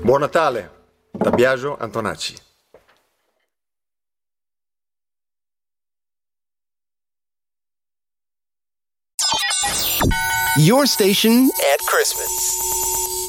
Buon Natale da Biagio Antonacci. Your station at Christmas.